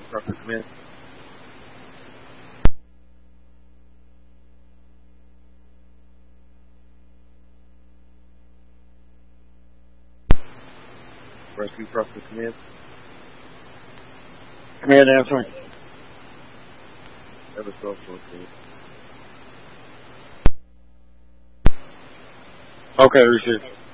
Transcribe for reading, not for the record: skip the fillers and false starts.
Rescue command. Rescue command. Command answering. Ever so close. Okay, received.